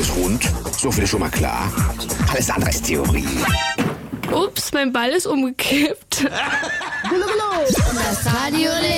ist rund. So viel ist schon mal klar. Alles andere ist Theorie. Ups, mein Ball ist umgekippt. Das Radio